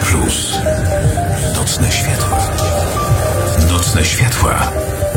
Plus. Nocne światła. Nocne światła.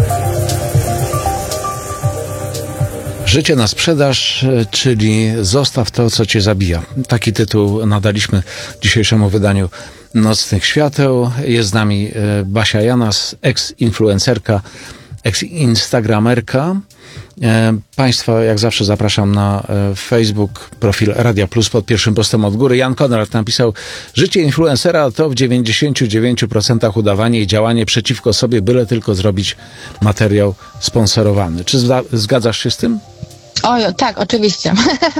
Życie na sprzedaż, czyli zostaw to, co cię zabija. Taki tytuł nadaliśmy dzisiejszemu wydaniu Nocnych Świateł. Jest z nami Basia Janas, ex-influencerka, ex-instagramerka. Państwa jak zawsze zapraszam na Facebook, profil Radia Plus pod pierwszym postem od góry. Jan Konrad napisał: życie influencera to w 99% udawanie i działanie przeciwko sobie, byle tylko zrobić materiał sponsorowany. Czy zgadzasz się z tym? Oj, tak, oczywiście.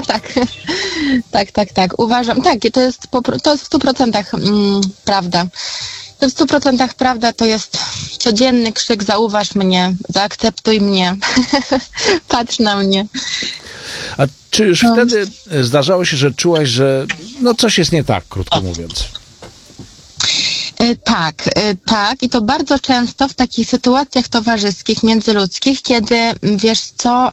Tak. Uważam, tak, to jest w 100% prawda. To w 100% prawda, to jest codzienny krzyk: zauważ mnie, zaakceptuj mnie, patrz na mnie. A czy już wtedy zdarzało się, że czułaś, że coś jest nie tak, krótko mówiąc? Tak. I to bardzo często w takich sytuacjach towarzyskich, międzyludzkich, kiedy, wiesz co,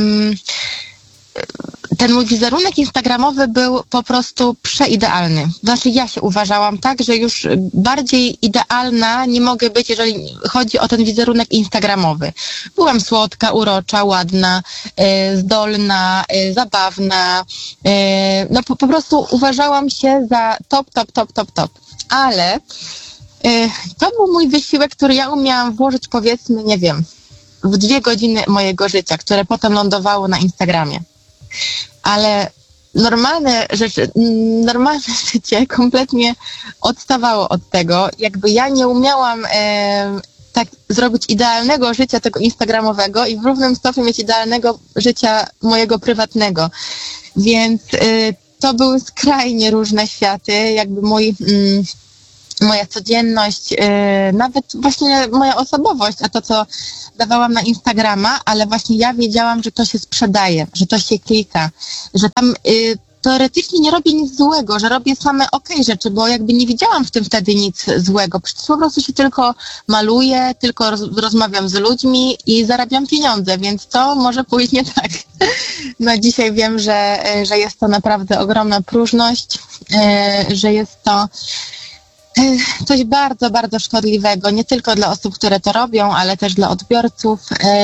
ten mój wizerunek instagramowy był po prostu przeidealny. Znaczy ja się uważałam tak, że już bardziej idealna nie mogę być, jeżeli chodzi o ten wizerunek instagramowy. Byłam słodka, urocza, ładna, zdolna, zabawna. Po prostu uważałam się za top. Ale to był mój wysiłek, który ja umiałam włożyć, powiedzmy, nie wiem, w 2 godziny mojego życia, które potem lądowało na Instagramie. Ale normalne życie kompletnie odstawało od tego. Jakby ja nie umiałam tak zrobić idealnego życia tego instagramowego i w równym stopniu mieć idealnego życia mojego prywatnego. Więc to były skrajnie różne światy, jakby moja codzienność, nawet właśnie moja osobowość, a to, co dawałam na Instagrama, ale właśnie ja wiedziałam, że to się sprzedaje, że to się klika, że tam teoretycznie nie robię nic złego, że robię same okej rzeczy, bo jakby nie widziałam w tym wtedy nic złego. Przecież po prostu się tylko maluję, tylko rozmawiam z ludźmi i zarabiam pieniądze, więc to może pójść nie tak. No dzisiaj wiem, że jest to naprawdę ogromna próżność, że jest to coś bardzo, bardzo szkodliwego, nie tylko dla osób, które to robią, ale też dla odbiorców.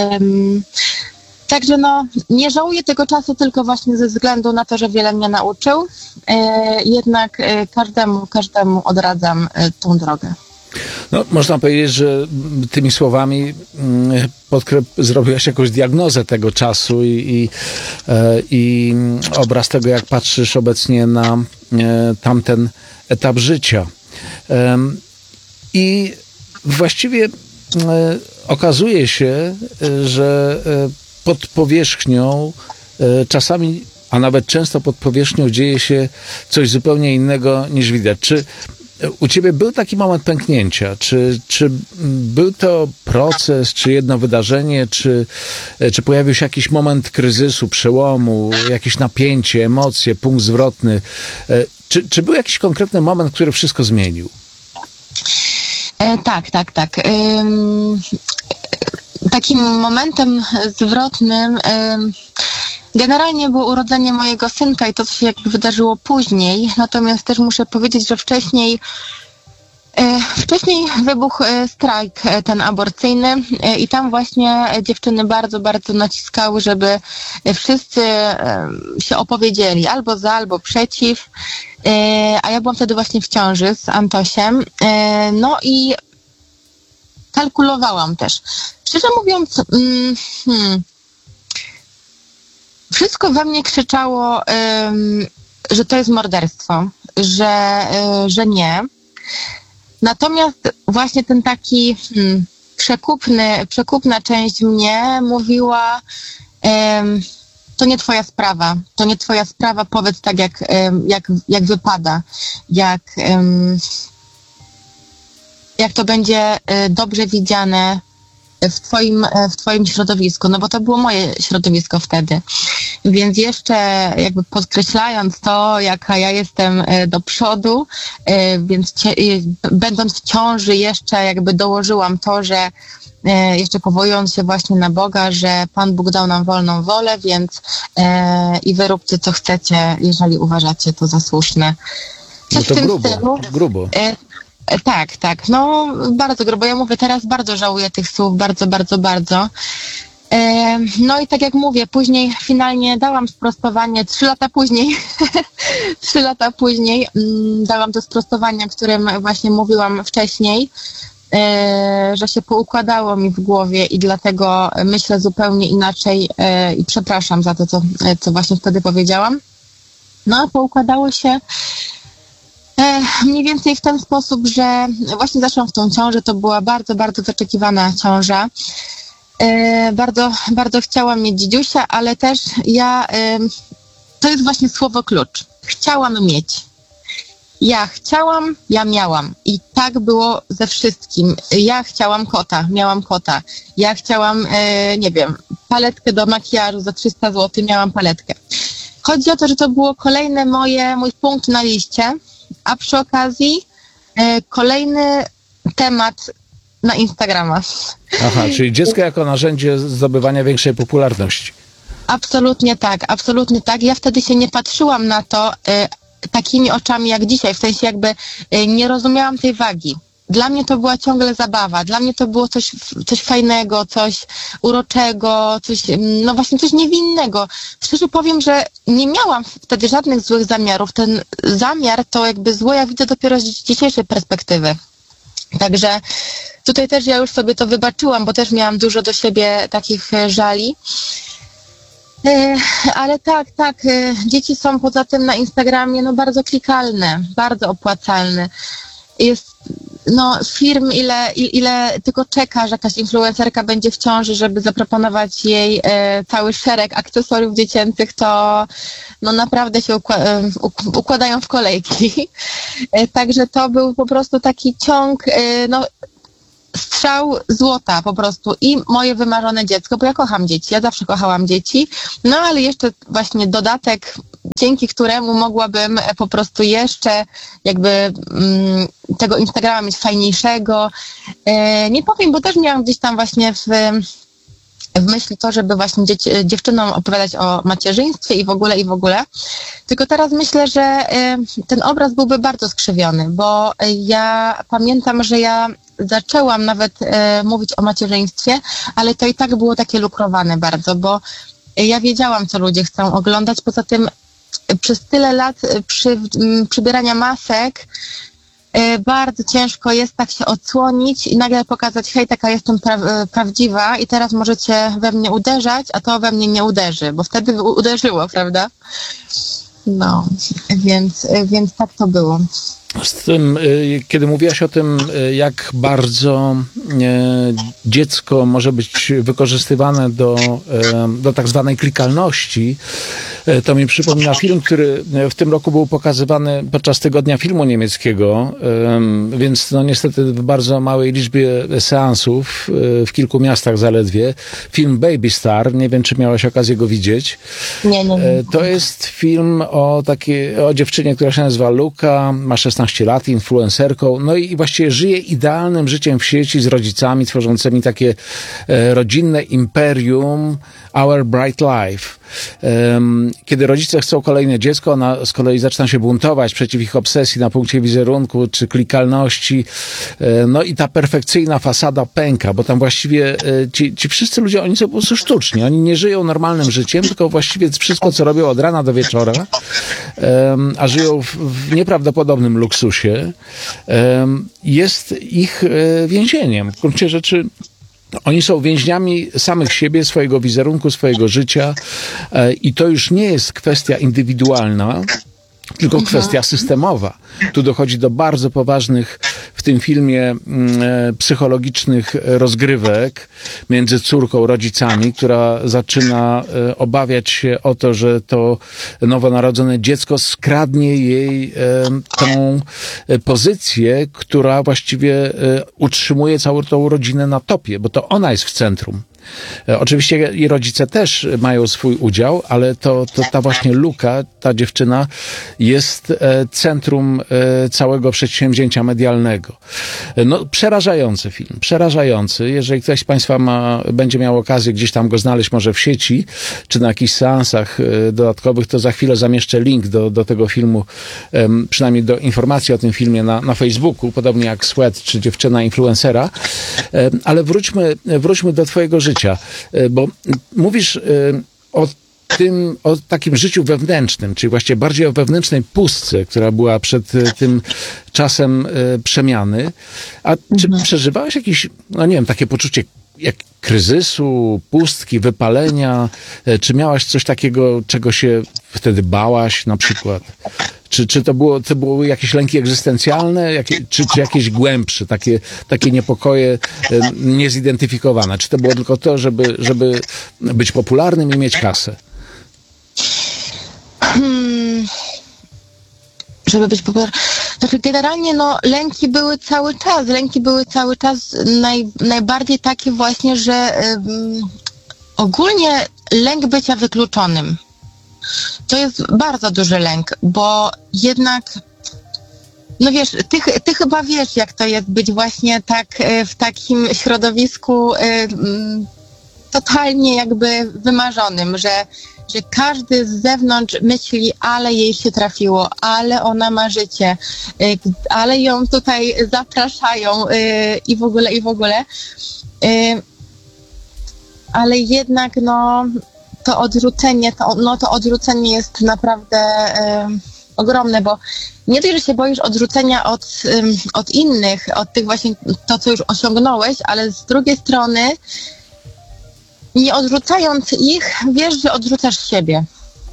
Także nie żałuję tego czasu tylko właśnie ze względu na to, że wiele mnie nauczył. Jednak każdemu odradzam tą drogę. Można powiedzieć, że tymi słowami zrobiłaś jakąś diagnozę tego czasu i obraz tego, jak patrzysz obecnie na tamten etap życia. I właściwie okazuje się, że pod powierzchnią czasami, a nawet często pod powierzchnią dzieje się coś zupełnie innego niż widać. Czy u ciebie był taki moment pęknięcia? Czy był to proces, czy jedno wydarzenie, czy pojawił się jakiś moment kryzysu, przełomu, jakieś napięcie, emocje, punkt zwrotny? Czy był jakiś konkretny moment, który wszystko zmienił? Tak. Takim momentem zwrotnym generalnie było urodzenie mojego synka i to, co się jakby wydarzyło później. Natomiast też muszę powiedzieć, że wcześniej wybuchł strajk ten aborcyjny i tam właśnie dziewczyny bardzo, bardzo naciskały, żeby wszyscy się opowiedzieli albo za, albo przeciw. A ja byłam wtedy właśnie w ciąży z Antosiem. I kalkulowałam też. Szczerze mówiąc, wszystko we mnie krzyczało, że to jest morderstwo, że nie. Natomiast właśnie ten taki przekupna część mnie mówiła: to nie twoja sprawa, powiedz tak jak wypada, jak to będzie dobrze widziane w twoim środowisku, bo to było moje środowisko wtedy. Więc jeszcze jakby podkreślając to, jaka ja jestem do przodu, więc będąc w ciąży jeszcze jakby dołożyłam to, że jeszcze powołując się właśnie na Boga, że Pan Bóg dał nam wolną wolę, więc i wy róbcie co chcecie, jeżeli uważacie to za słuszne. No Coś to w tym grubo, stylu. grubo. Tak, no bardzo grubo. Ja mówię, teraz bardzo żałuję tych słów, bardzo, bardzo, bardzo. No i tak jak mówię, później finalnie dałam sprostowanie, 3 lata później, 3 lata później dałam to sprostowanie, o którym właśnie mówiłam wcześniej, że się poukładało mi w głowie i dlatego myślę zupełnie inaczej i przepraszam za to, co właśnie wtedy powiedziałam. No, poukładało się mniej więcej w ten sposób, że właśnie zaszłam w tą ciążę, to była bardzo, bardzo wyczekiwana ciąża. Bardzo, bardzo chciałam mieć dzidziusia, ale też to jest właśnie słowo klucz. Chciałam mieć. Ja chciałam, ja miałam. I tak było ze wszystkim. Ja chciałam kota, miałam kota. Ja chciałam, nie wiem, paletkę do makijażu za 300 zł, miałam paletkę. Chodzi o to, że to było kolejny mój punkt na liście, a przy okazji kolejny temat na Instagrama. Aha, czyli dziecko jako narzędzie zdobywania większej popularności. Absolutnie tak, absolutnie tak. Ja wtedy się nie patrzyłam na to takimi oczami jak dzisiaj, w sensie jakby nie rozumiałam tej wagi. Dla mnie to była ciągle zabawa, dla mnie to było coś fajnego, coś uroczego, no właśnie coś niewinnego. Szczerze powiem, że nie miałam wtedy żadnych złych zamiarów. Ten zamiar to jakby zło ja widzę dopiero z dzisiejszej perspektywy. Także tutaj też ja już sobie to wybaczyłam, bo też miałam dużo do siebie takich żali. Ale tak, dzieci są poza tym na Instagramie no bardzo klikalne, bardzo opłacalne. Jest firm, ile tylko czeka, że jakaś influencerka będzie w ciąży, żeby zaproponować jej cały szereg akcesoriów dziecięcych, to no naprawdę się układają w kolejki. Także to był po prostu taki ciąg, strzał złota po prostu i moje wymarzone dziecko, bo ja kocham dzieci, ja zawsze kochałam dzieci, no ale jeszcze właśnie dodatek, dzięki któremu mogłabym po prostu jeszcze jakby tego Instagrama mieć fajniejszego. Nie powiem, bo też miałam gdzieś tam właśnie w myśli to, żeby właśnie dziewczynom opowiadać o macierzyństwie i w ogóle. Tylko teraz myślę, że ten obraz byłby bardzo skrzywiony, bo ja pamiętam, że ja zaczęłam nawet mówić o macierzyństwie, ale to i tak było takie lukrowane bardzo, ja wiedziałam, co ludzie chcą oglądać. Poza tym przez tyle lat przybierania masek bardzo ciężko jest tak się odsłonić i nagle pokazać, hej, taka jestem prawdziwa i teraz możecie we mnie uderzać, a to we mnie nie uderzy, bo wtedy uderzyło, prawda? No, więc tak to było. Z tym, kiedy mówiłaś o tym, jak bardzo dziecko może być wykorzystywane do tak zwanej klikalności, to mi przypomina film, który w tym roku był pokazywany podczas Tygodnia Filmu Niemieckiego, więc no niestety w bardzo małej liczbie seansów, w kilku miastach zaledwie. Film Baby Star, nie wiem, czy miałaś okazję go widzieć. Nie. To jest film o dziewczynie, która się nazywa Luka, ma 16 lat, influencerką, no i właściwie żyje idealnym życiem w sieci z rodzicami tworzącymi takie rodzinne imperium Our Bright Life. Kiedy rodzice chcą kolejne dziecko, ona z kolei zaczyna się buntować przeciw ich obsesji na punkcie wizerunku czy klikalności. No i ta perfekcyjna fasada pęka, bo tam właściwie ci wszyscy ludzie, oni są po prostu sztuczni. Oni nie żyją normalnym życiem, tylko właściwie wszystko, co robią od rana do wieczora, a żyją w nieprawdopodobnym luksusie, jest ich więzieniem. W gruncie rzeczy oni są więźniami samych siebie, swojego wizerunku, swojego życia i to już nie jest kwestia indywidualna, tylko kwestia systemowa. Tu dochodzi do bardzo poważnych w tym filmie psychologicznych rozgrywek między córką, rodzicami, która zaczyna obawiać się o to, że to nowonarodzone dziecko skradnie jej tą pozycję, która właściwie utrzymuje całą tą rodzinę na topie, bo to ona jest w centrum. Oczywiście i rodzice też mają swój udział, ale to ta właśnie Luka, ta dziewczyna jest centrum całego przedsięwzięcia medialnego. No, przerażający film, przerażający. Jeżeli ktoś z Państwa będzie miał okazję gdzieś tam go znaleźć, może w sieci, czy na jakichś seansach dodatkowych, to za chwilę zamieszczę link do tego filmu, przynajmniej do informacji o tym filmie na Facebooku, podobnie jak Sweat, czy Dziewczyna influencera. Ale wróćmy do twojego życia, bo mówisz o takim życiu wewnętrznym, czyli właściwie bardziej o wewnętrznej pustce, która była przed tym czasem przemiany. A czy przeżywałeś jakieś, no nie wiem, takie poczucie jak kryzysu, pustki, wypalenia? Czy miałaś coś takiego, czego się wtedy bałaś na przykład? Czy to były jakieś lęki egzystencjalne, czy jakieś głębsze, takie niepokoje niezidentyfikowane? Czy to było tylko to, żeby być popularnym i mieć kasę? Żeby być popularnym. Znaczy generalnie lęki były cały czas. Najbardziej takie właśnie, że ogólnie lęk bycia wykluczonym. To jest bardzo duży lęk, bo jednak, no wiesz, ty chyba wiesz, jak to jest być właśnie tak w takim środowisku totalnie jakby wymarzonym, że każdy z zewnątrz myśli, ale jej się trafiło, ale ona ma życie, ale ją tutaj zapraszają i w ogóle. Ale jednak to odrzucenie jest naprawdę ogromne, bo nie dość, że się boisz odrzucenia od innych, od tych właśnie to, co już osiągnąłeś, ale z drugiej strony nie odrzucając ich, wiesz, że odrzucasz siebie.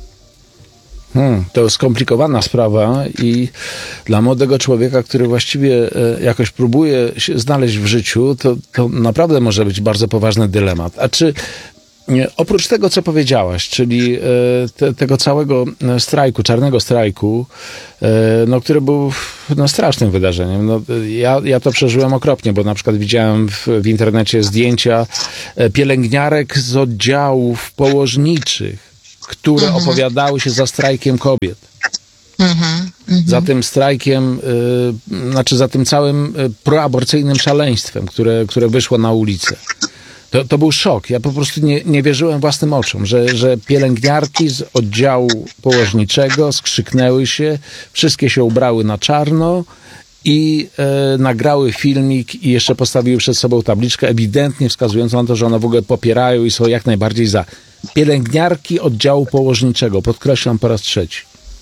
To skomplikowana sprawa i dla młodego człowieka, który właściwie jakoś próbuje się znaleźć w życiu, to naprawdę może być bardzo poważny dylemat. A czy oprócz tego, co powiedziałaś, czyli tego całego strajku, czarnego strajku, który był strasznym wydarzeniem. Ja to przeżyłem okropnie, bo na przykład widziałem w internecie zdjęcia pielęgniarek z oddziałów położniczych, które opowiadały się za strajkiem kobiet. Za tym strajkiem, za tym całym proaborcyjnym szaleństwem, które wyszło na ulicę. To był szok. Ja po prostu nie wierzyłem własnym oczom, że pielęgniarki z oddziału położniczego skrzyknęły się, wszystkie się ubrały na czarno i nagrały filmik i jeszcze postawiły przed sobą tabliczkę ewidentnie wskazującą na to, że one w ogóle popierają i są jak najbardziej za. Pielęgniarki oddziału położniczego, podkreślam po raz trzeci.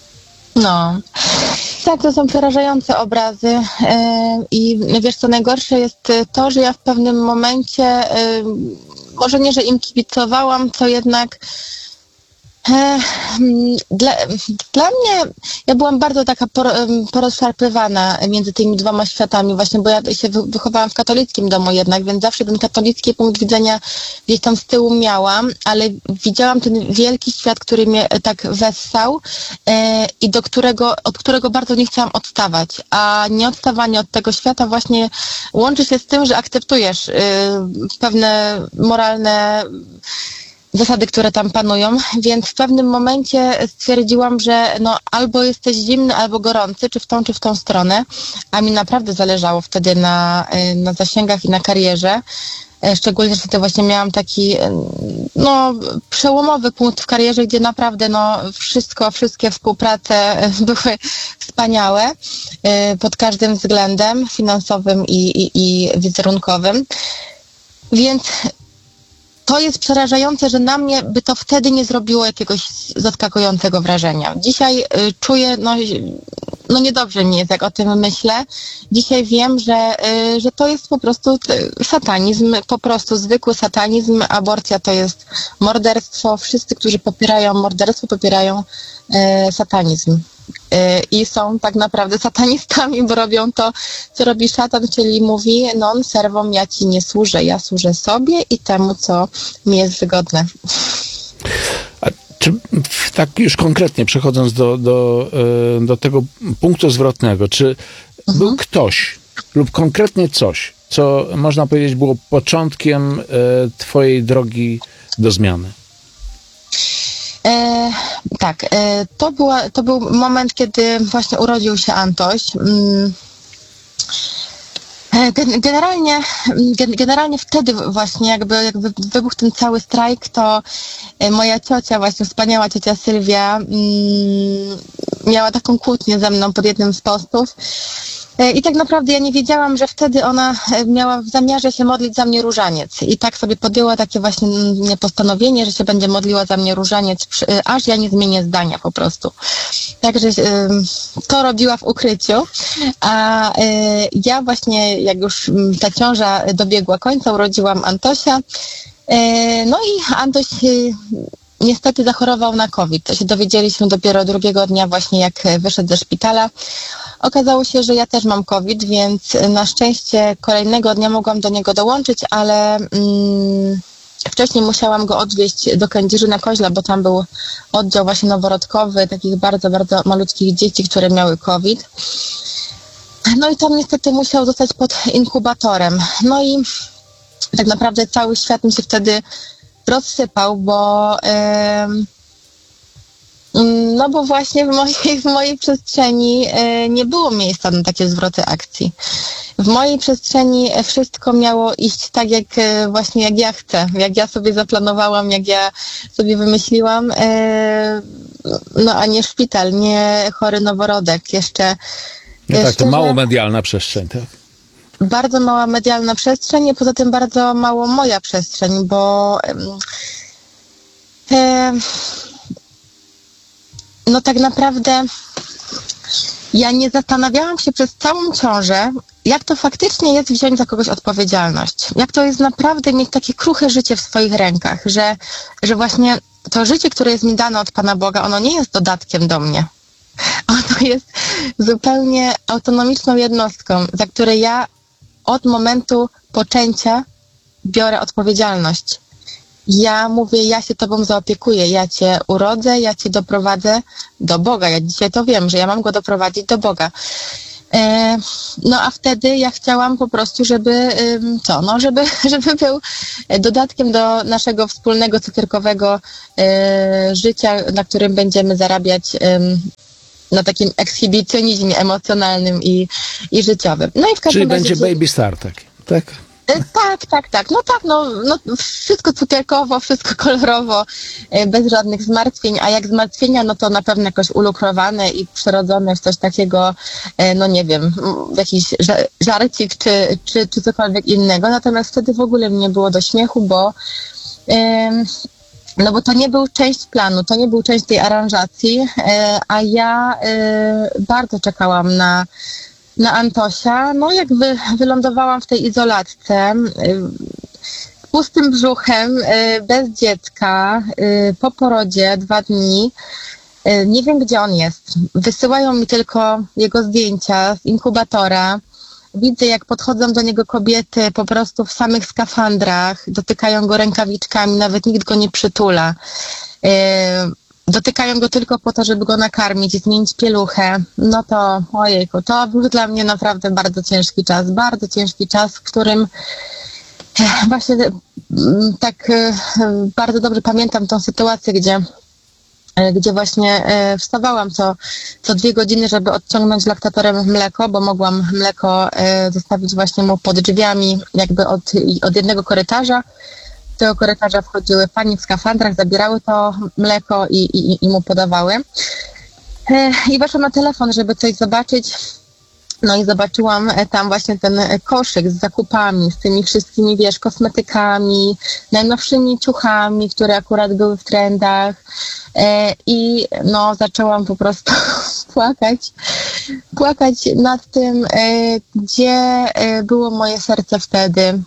Tak, to są przerażające obrazy i wiesz, co najgorsze jest to, że ja w pewnym momencie, może nie, że im kibicowałam, to jednak dla mnie, ja byłam bardzo taka porozszarpywana między tymi dwoma światami właśnie, bo ja się wychowałam w katolickim domu jednak, więc zawsze ten katolicki punkt widzenia gdzieś tam z tyłu miałam, ale widziałam ten wielki świat, który mnie tak wessał i od którego bardzo nie chciałam odstawać, a nieodstawanie od tego świata właśnie łączy się z tym, że akceptujesz pewne moralne zasady, które tam panują, więc w pewnym momencie stwierdziłam, że albo jesteś zimny, albo gorący, czy w tą stronę, a mi naprawdę zależało wtedy na zasięgach i na karierze, szczególnie, że wtedy właśnie miałam taki przełomowy punkt w karierze, gdzie naprawdę wszystkie współprace były wspaniałe pod każdym względem finansowym i wizerunkowym, więc to jest przerażające, że na mnie by to wtedy nie zrobiło jakiegoś zaskakującego wrażenia. Dzisiaj czuję, niedobrze mi jest, jak o tym myślę. Dzisiaj wiem, że to jest po prostu satanizm, po prostu zwykły satanizm. Aborcja to jest morderstwo. Wszyscy, którzy popierają morderstwo, popierają satanizm. I są tak naprawdę satanistami, bo robią to, co robi szatan, czyli mówi non serwom, ja ci nie służę, ja służę sobie i temu, co mi jest wygodne. A czy tak już konkretnie przechodząc do tego punktu zwrotnego, czy był ktoś lub konkretnie coś, co można powiedzieć było początkiem twojej drogi do zmiany? Tak, to był moment, kiedy właśnie urodził się Antoś. Generalnie wtedy właśnie jakby wybuchł ten cały strajk, to moja ciocia, właśnie wspaniała ciocia Sylwia, miała taką kłótnię ze mną pod jednym z postów. I tak naprawdę ja nie wiedziałam, że wtedy ona miała w zamiarze się modlić za mnie różaniec. I tak sobie podjęła takie właśnie postanowienie, że się będzie modliła za mnie różaniec, aż ja nie zmienię zdania po prostu. Także to robiła w ukryciu. A ja właśnie, jak już ta ciąża dobiegła końca, urodziłam Antosia. No i Antoś niestety zachorował na COVID. To się dowiedzieliśmy dopiero drugiego dnia właśnie, jak wyszedł ze szpitala. Okazało się, że ja też mam COVID, więc na szczęście kolejnego dnia mogłam do niego dołączyć, ale wcześniej musiałam go odwieźć do Kędzierzyna-Koźla, bo tam był oddział właśnie noworodkowy, takich bardzo, bardzo malutkich dzieci, które miały COVID. No i tam niestety musiał zostać pod inkubatorem. No i tak naprawdę cały świat mi się wtedy rozsypał, bo właśnie w mojej przestrzeni nie było miejsca na takie zwroty akcji. W mojej przestrzeni wszystko miało iść tak, jak ja chcę, jak ja sobie zaplanowałam, jak ja sobie wymyśliłam, a nie szpital, nie chory noworodek. Jeszcze tak, to mało medialna przestrzeń, tak? Bardzo mała medialna przestrzeń, a poza tym bardzo mało moja przestrzeń, bo tak naprawdę ja nie zastanawiałam się przez całą ciążę, jak to faktycznie jest wziąć za kogoś odpowiedzialność. Jak to jest naprawdę mieć takie kruche życie w swoich rękach, że właśnie to życie, które jest mi dane od Pana Boga, ono nie jest dodatkiem do mnie. Ono jest zupełnie autonomiczną jednostką, za które ja od momentu poczęcia biorę odpowiedzialność. Ja mówię, ja się Tobą zaopiekuję, ja Cię urodzę, ja Cię doprowadzę do Boga. Ja dzisiaj to wiem, że ja mam go doprowadzić do Boga. A wtedy ja chciałam po prostu, żeby był dodatkiem do naszego wspólnego cukierkowego życia, na którym będziemy zarabiać na takim ekshibicjonizmie emocjonalnym i życiowym. No i w każdym Czyli razie będzie baby star taki, tak? Tak. Wszystko cukierkowo, wszystko kolorowo, bez żadnych zmartwień, a jak zmartwienia, no to na pewno jakoś ulukrowane i przerodzone w coś takiego, nie wiem, jakiś żarcik czy cokolwiek innego. Natomiast wtedy w ogóle mnie było do śmiechu, bo to nie był część planu, to nie był część tej aranżacji, a ja bardzo czekałam na Antosia. No jak wylądowałam w tej izolatce, pustym brzuchem, bez dziecka, po porodzie 2 dni, nie wiem gdzie on jest. Wysyłają mi tylko jego zdjęcia z inkubatora. Widzę, jak podchodzą do niego kobiety po prostu w samych skafandrach, dotykają go rękawiczkami, nawet nikt go nie przytula. Dotykają go tylko po to, żeby go nakarmić, zmienić pieluchę. No to, ojejku, to był dla mnie naprawdę bardzo ciężki czas, w którym właśnie tak bardzo dobrze pamiętam tą sytuację, gdzie właśnie wstawałam co 2 godziny, żeby odciągnąć laktatorem mleko, bo mogłam mleko zostawić właśnie mu pod drzwiami jakby od jednego korytarza. Do tego korytarza wchodziły panie w skafandrach, zabierały to mleko i mu podawały. I weszłam na telefon, żeby coś zobaczyć. No i zobaczyłam tam właśnie ten koszyk z zakupami, z tymi wszystkimi, kosmetykami, najnowszymi ciuchami, które akurat były w trendach. I zaczęłam po prostu płakać nad tym, gdzie było moje serce wtedy,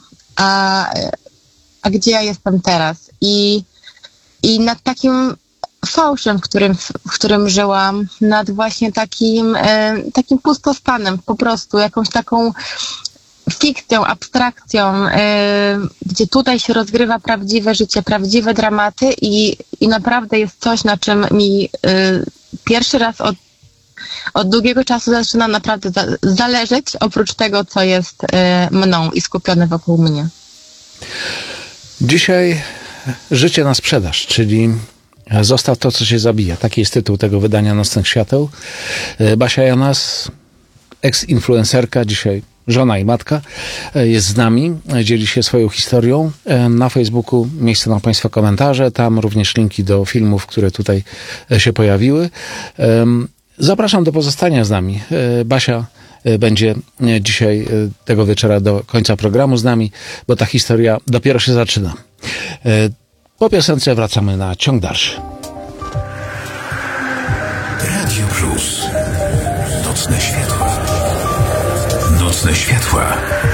a gdzie ja jestem teraz. I nad takim fałszem, w którym żyłam, nad właśnie takim pustostanem, po prostu jakąś taką fikcją, abstrakcją, gdzie tutaj się rozgrywa prawdziwe życie, prawdziwe dramaty i naprawdę jest coś, na czym mi pierwszy raz od długiego czasu zaczyna naprawdę zależeć, oprócz tego, co jest mną i skupione wokół mnie. Dzisiaj życie na sprzedaż, czyli zostaw to, co się zabija. Taki jest tytuł tego wydania Nocnych Świateł. Basia Jonas, ex-influencerka, dzisiaj żona i matka, jest z nami, dzieli się swoją historią. Na Facebooku miejsce na Państwa komentarze, tam również linki do filmów, które tutaj się pojawiły. Zapraszam do pozostania z nami. Basia będzie dzisiaj tego wieczora do końca programu z nami, bo ta historia dopiero się zaczyna. Po piosence wracamy na ciąg dalszy. Radio Plus. Nocne światła. Nocne światła.